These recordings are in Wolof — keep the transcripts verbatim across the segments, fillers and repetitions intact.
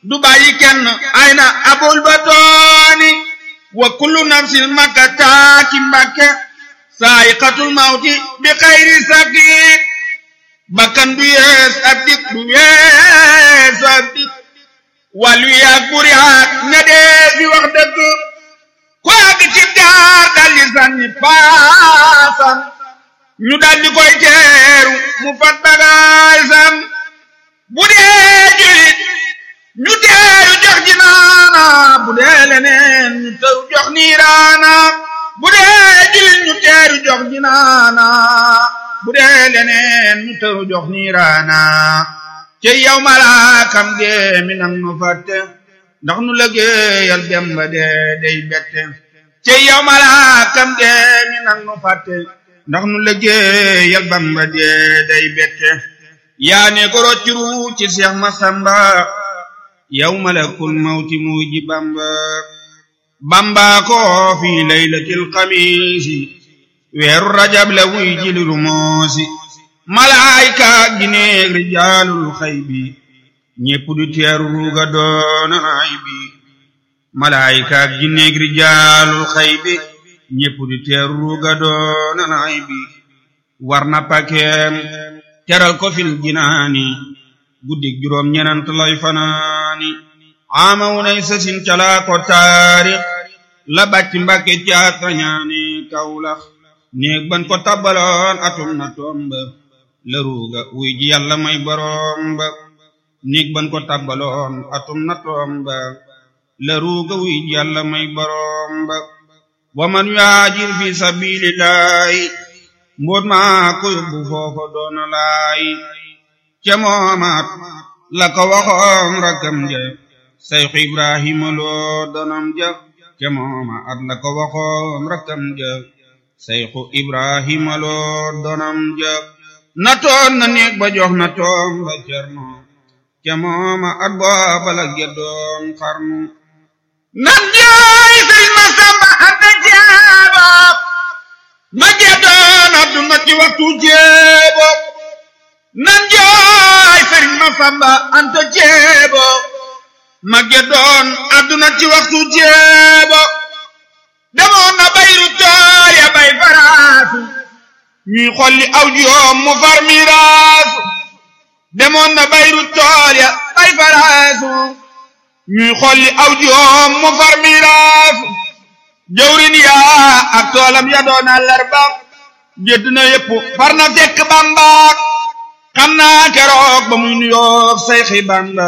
du bàyyi kenn ay na abul batooni wa kullu nafsin makataaki mbakke saayiqatul mawti bi xayri sakik bakkan du yees ab dik du yees ab dik wàllu yaag buri haat ña dee fi wax dëgg ko àgg ci daar daldi sànni paasam ñu daldi koy teeru mu fat bagaasam bu dee julit ñu teeru jox jinaana bu dee leneen ñu teeru jox niiraana bu dee julit ñu teeru jox jinaana bu dee leneen ñu teeru jox niiraana ci yow malaakam dee mi nang nu fàtte ndax nu liggéeyal Demba dee day bette ci yow malaakam dee mi nang nu fàtte ndax nu liggéeyal Bamba dee day bette yaa ne ko rocciru ci Seex Masamba yow malakul mawti muy ji Bamba Bamba ko fi laylatil xamiisi weeru rajab la wuy ji liru moosi malaayika gineeg rijaalul xaybi ñépp du teeru ruuga doona ay bi malaayika gineeg rijaalul xaybi ñépp du teeru ruuga doona ay bi war na pakeem teral ko fil jinaani guddik juróom ñenant lay fanaani ama wunay sasin calaa ko taarix la bàcc Mbàkke caat rañaani Kawlax néeg ban ko tabbaloon atum na tomba la ruuga wuy ji yàlla may boroom ba néeg ban ko tabbaloon atum na tomba la ruuga wuy ji yàlla may boroom ba wa man yaajir fi sabilillahi mboot maa ko yóbbu foofa doona laay ca moomaat la ko waxoon rakkam ja Seex Ibrahima loo donam ja ca moomaat la ko waxoon rakkam ja Seex Ibrahima loo donam ja na toon na néeg ba jox na toom ba Cerno ca mooma at booba la geddoon xarnu nan jaay Sëriñ Masamba Anta Jeebo ma geddoon adduna ci waxtu jeebo nan jaay Sëriñ Masamba Anta Jeebo ma geddoon adduna ci waxtu jeebo demoon na bayru tool ya bay faraasu ñuy xolli aw joom mu far miraasu demoon na bayru tool ya bay faraasu ñuy xolli aw joom mu far miraasu jawrin yaa ak toolam ya doon àllarba jëdd na yépp far na fekk Bamba xam naa keroog ba muy nuyoog Seyxi Bamba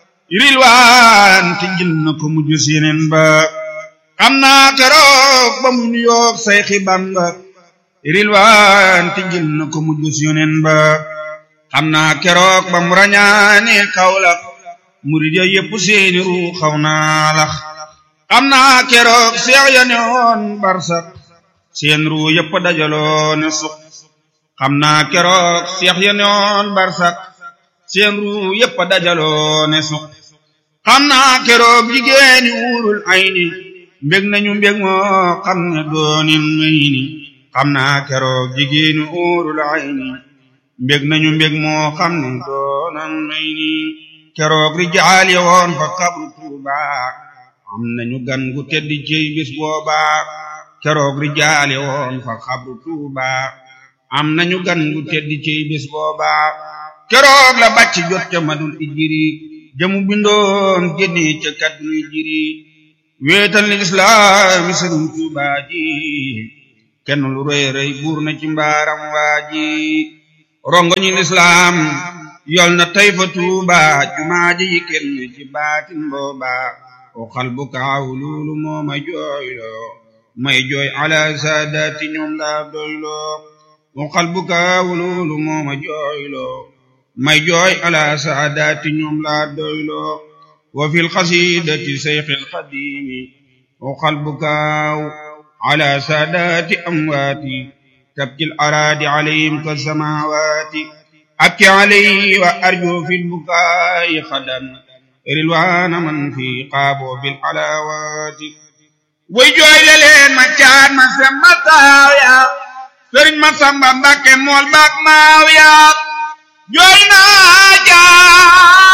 rilwaan ti jël na ko mujj sineen ba xam naa keroog ba muy nuyoog Seyxi Bamba rilwaan ti jël na ko mujj sineen ba xam naa keroog ba mu rañaane Kawlax murid ya yépp seeni ru xaw naa lax xam naa keroog seex ya ne woon barsak seen ru yépp dajaloo ne suq xam naa keroog seex ya ne woon barsak seen ru yépp dajaloo ne suq xam naa keroog jigéeni uurul ayni mbég nañu mbég moo xam ne doonin may ni xam naa keroog jigéeni uurul ayni mbég nañu mbég moo xam ne doonan may ni keroog rijaal ya woon fa xabru Tuuba am nañu gan gu tedd ciy bis booba keroog rijaal ya woon fa xabru Tuuba am nañu gan gu tedd ciy bis booba keroog la bàcc jot ca madul ijiri jamu bindoon génne ca kaddu ijiri wéetal lislaami Sëriñ Tuuba ji kenn lu rëy rëy buur na ci mbaaram waa ji rongoñi lislaam yol na tey fa Tuuba jumaa ji kenn ci baatin booba o xal bu kaaw loolu moo ma jooyloo may jooy ala saadaati ñoom laa doyloo o xal bu kaaw loolu moo ma jooyloo may jooy ala saadaati ñoom laa doyloo wa fil xasiidati Seyxil Xadiimi o xal bu kaaw ala saadaati amwaati tabkil araadi alayhim ka samaawaati abki alayhi wa arju fil bukaa'i xadan rilwaana man fi qaabo bil alawaati way jooy la leen ma caat ma samba taaw ya Sëriñ Masamba Mbàkke mool baak maaw ya jooy naa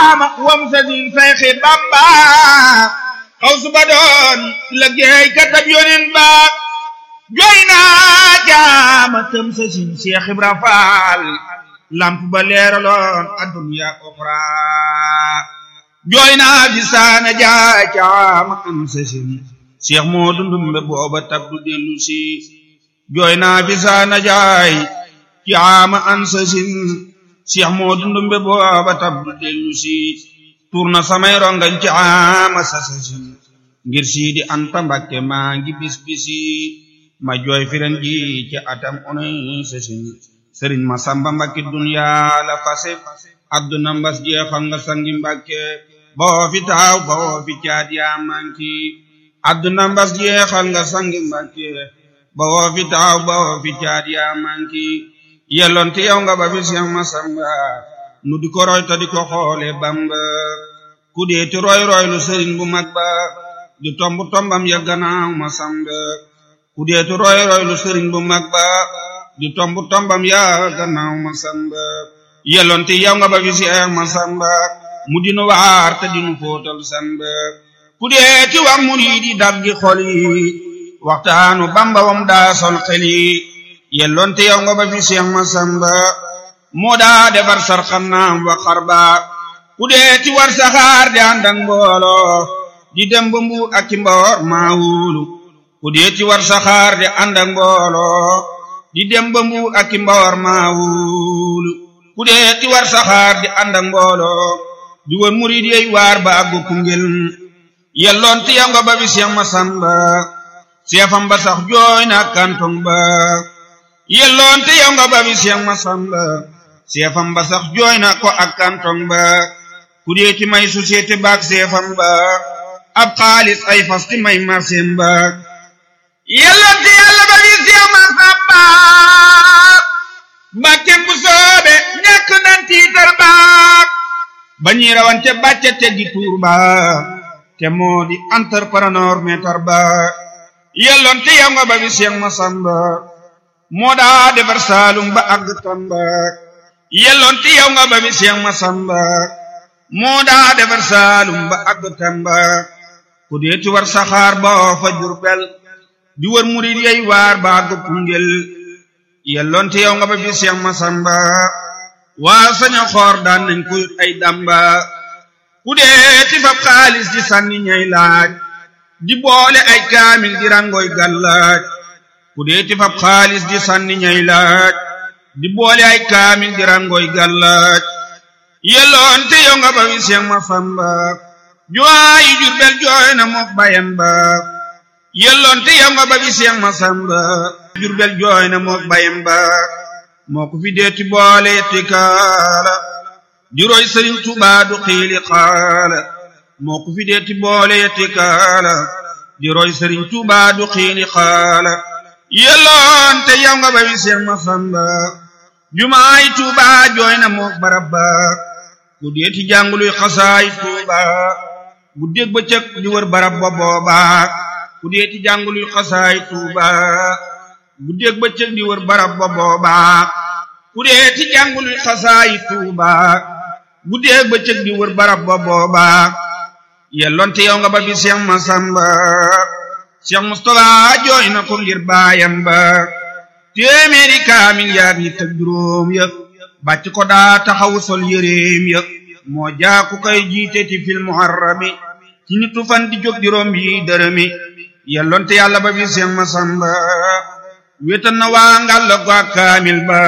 caama wam sa din Seexi Bamba xaw su ba doon liggéey katab yonen ba jooy naa caama tëm sa sin Seex Ibra Faal lamp ba leeraloon adduna oxra jooy naa fi saana jaay caama am sa sin Seex Moodu Ndumbe booba tabdu dellu si jooy naa fi saana jaay caama am sa sin Seex Moodu Ndumbe booba tabdu dellu si tuur na samay rongañ caama sa sa sin ngir Sidi Anta Mbakke maa ngi bis bisi ma jooy firan ji ci atam onay sa sin Sëriñ Masamba Mbakke duniyaa la fase adduna mbas jeexal nga sangi Mbakke boo fi taaw boo fi caat yaa manki adduna mbas jeexal nga sangi Mbakke boo fi taaw boo fi caat yaa manki yelloonte yow nga ba fi Seex Masamba nu di ko roy ta di ko xoole Bamba ku deeti roy roy lu sëriñ bu mag ba di tomb tombam ya gannaaw Masamba ku deeti roy roy lu sëriñ bu mag ba di tomb tombam ya gannaaw Masamba yelloonte yow nga ba fi Seex Masamba mu dinu waar te dinu fóotal samba ku deeti wax murid yi daggi xol yi waxtaanu Bamba wam daa sol xel yi yelloonte yow nga ba fi Seex Masamba moo daa defar sarxanaam wa xarba ku deeti war saxaar di ànd ak mbooloo di dem ba Mbuur ak ci Mboor maa wóolu ku deeti war saxaar di ànd ak mbooloo di dem ba Mbuur ak ci Mboor maa wóolu ku deeti war saxaar di ànd ak mbooloo di wër murid yey waar ba àggu Koungheul yelloonte yow nga ba fi Seex Masamba seefam ba sax jooy na kantong ba yelloonte yow nga ba fi Seex Masamba seefam ba sax jooy na ko ak kantong ba ku deeti may société baak seefam ba ab xaalis ay fas ti may marseem ba yelloonte yàlla ba fi Seex Masamba Mbàkke bu soobe ñàkk nan tiitar ba ba ñuy rawante bàcce teggi tuur ba te moo di entrepreneur meetar ba yelloonte yow nga ba fi Seex Masamba moo daa defar Saalum ba àgg Tamba yelloonte yow nga ba fi Seex Masamba moo daa defar Saalum ba àgg Tamba ku deeti war saxaar ba fa Jurbel di wër murid yey waar ba àgg Koungheul yelloonte yow nga ba fi Seex Masamba waa saña xoor daan nañ ko ay damba ku deeti fab xaalis di sànni ñay laaj di boole ay kaamil di rangoy gàllaaj ku deeti fab xaalis di sànni ñay laaj di boole ay kaamil di rangoy gàllaaj yelloonte yow nga ba fi Seex Masamba juwaayi Jurbel jooy na mook bayan ba yelloonte yow nga ba fi Seex Masamba Jurbel jooy na mook bayan ba moo ko fi deeti boole yetti kaala di roy Sëriñ Tuubaa du xiili xaala moo ko fi deeti boole yetti kaala di roy Sëriñ Tuubaa du xiili xaala yelloonte yow nga ba fi Seex Masamba jumaay Tuubaa jooy na mook barab ba ku deeti jànguluy xasaay Tuubaa guddeeg bëccëg di wër barab ba booba ku deeti jànguluy xasaay Tuubaa guddeeg bëccëg di wër barab ba booba ku deeti jànguluy xasaay Tuubaa guddeeg bëccëg di wër barab ba booba yelloonte yow nga ba fi Seex Masamba Seex Mustafa jooy na ko ngir baayam ba téeméeri kaamil yaag ñi teg juróom ya bàcc ko daa taxawu sol yéreem ya moo jaaku kay jiite ti fil muharrami ci nitu fan di jóg di romb yi dërëmi yelloonte yàlla ba fi Seex Masamba wéetal na waa ngàlla ko ak kaamil ba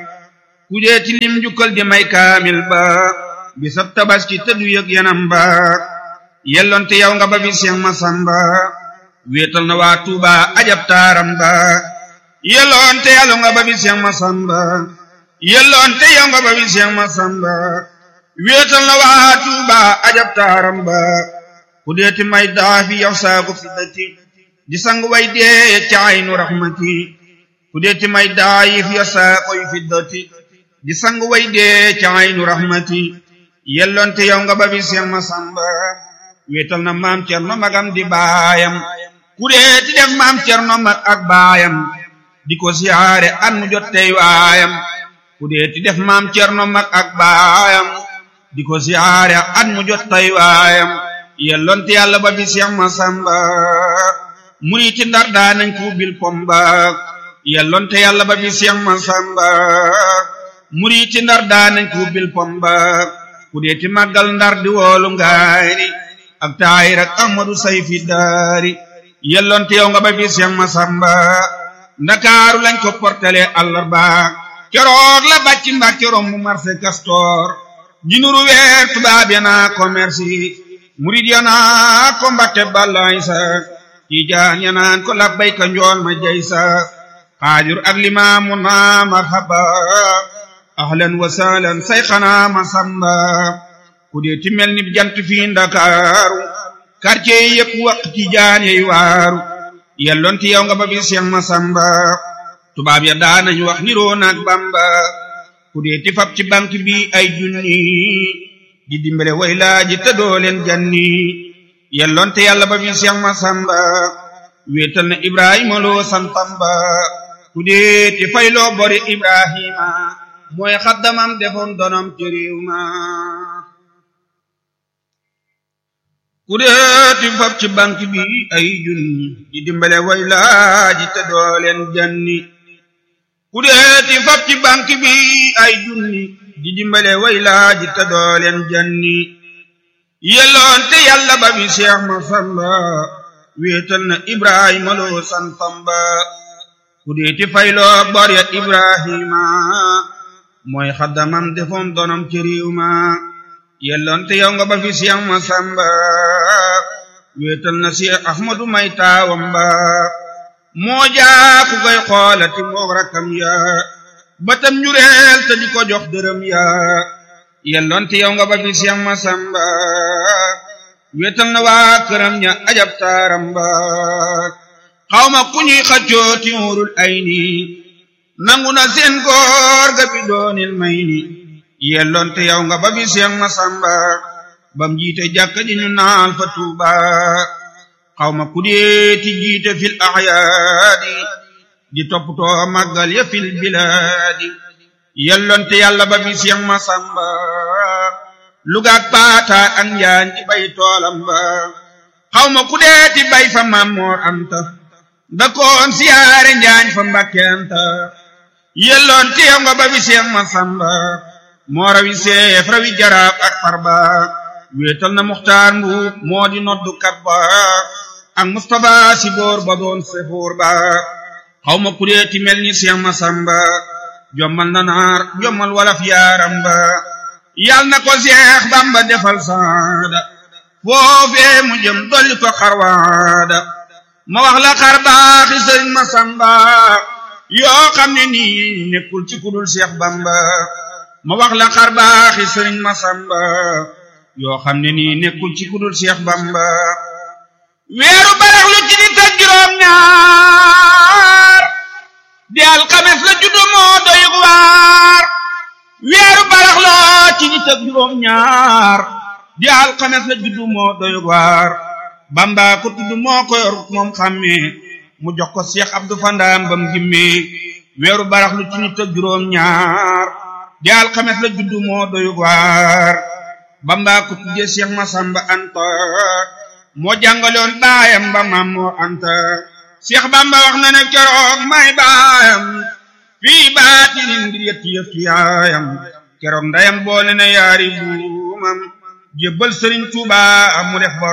ku deeti lim jukkal di may kaamil ba bisab tabaski te du yëg yanam ba yelloonte yow nga ba fi Seex Masamba wéetal na waa Tuuba ajab taaram ba yelloonte yàlla nga ba fi Seex Masamba yelloonte yow nga ba fi Seex Masamba wéetal na waa Tuuba ajab taaram ba ku deeti may daafi yow saagu fiddati di sang way dee ca aynu rahmati ku deeti may daayif yow saakoy fiddati di sang way dee ca aynu rahmati yelloonte yow nga ba fi Seex Masamba wéetal na maam Cerno magam di baayam ku deeti def maam Cerno mag ak baayam di ko siyaare an mu jot tey waayam ku deeti def maam Cerno mag ak baayam di ko siyaare at mu jot tay waayam yellonte yàlla ba bi Seex Masamba muriti Ndar daa nañ ko bil pomba yellonte yàlla ba bi Seex Masamba muriti Ndar daa nañ ko bil pomba ku deeti màggal Ndar di woolu ngaari ak taayir ak Ahmadu Sayfi Daari yellonte yow nga ba bi Seex Masamba Ndakaaru lañ ko portale àllarba keroog la bàcci Mbàkke rombu marché Castor jinuru weer tubaab ya naa ko merci murid ya naa ko Mbàkke balaay sa Tijaan ya naan ko labbayka njool ma jay sa Xaadir ak Limaamu naa marhaba ahlan wa sahlan sayxana Masamba ku dee ti mel ni jant fii Ndakaaru quartier yi yëpp wax Tijaan yey waaru yellonti yow nga ba bi Seex Masamba tubaab ya daanañ wax niroo naak Bamba ku dee ti fab ci banque bi ay junni di dimbale way laaji te doo leen janni yellonte yàlla ba bi Seex Masamba wéetal na Ibrahima loo santamba ku dee ti fayloo bori Ibrahima mooy xaddamam defoon donom ci réew ma ku dee ti fab ci banque bi ay junni di dimbale way laaji te doo leen janni ku deeti fab ci banque bi ay junni di dimbale way laaji te doo leen janni yelloonte yàlla ba bi Seex Masamba wéetal na Ibrahima loo santamba ku deeti fayloo bor ya Ibrahima mooy xaddamam defoon donom ci réew ma yelloonte yow nga ba fi Seex Masamba wéetal na Seex Ahmadu may taawam ba moo jaa ku koy xoolati moog rakkam ya batam ñu reel te di ko jox dërëm ya yellonte yow nga ba fi Seex Masamba wéetal na waa këram ña ajab taaram ba xawma ku ñuy xaccoo ti wurul ay ni nangu na seen góor ga bi doonil may ni yellonte yow nga ba fi Seex Masamba bam jiite jàkka ji ñu naal fa Tuuba xawma ku deeti jiite fil ahyaadi di toppatoo màggal ya fil bilaadi yellonte yàlla ba bi Seex Masamba lugaak paata ak njaañ di bay toolam ba xawma ku deeti bay fa Maam Moor Anta da koon siyaare njaañ fa Mbàkke Anta yellonte yow nga ba bi Seex Masamba moo rawi seef rawi jaraaf ak farba wéetal na Muxtaar Mbuub moo di noddu kat ba ak Mustafa si boor ba doon sefoor ba xawma ku deeti mel ni Seex Masamba jommal na naar jommal walaf yaaram ba yal na ko Seex Bamba defal saada foofee mu jëm dolli ko xarwaada ma wax la xar baaxi Sëriñ Masamba yoo xam ne nii nekkul ci kudul Seex Bamba ma wax la xar baaxi Sëriñ Masamba yoo xam ne nii nekkul ci kudul Seex Bamba weeru baraxlu ci nit ak juróom ñaar di alxames la juddu moo doy waar weeru baraxlu ci nit ak juróom ñaar di alxames la juddu moo doy waar Bamba ko tudd moo ko yor moom xàmmee mu jox ko Seex Abdu Fandaam bam gimmee weeru baraxlu ci nit ak juróom ñaar di alxames la juddu moo doy waar Bamba ko tuddee Seex Masamba Anta moo jàngaloon baayam ba Maam Moor Anta Seex Bamba wax na ne keroog may baayam fii baatinin ngir yetti yëf yaayam keroog ndayam boole na yaari buumam jébbal Sëriñ Tuuba mu def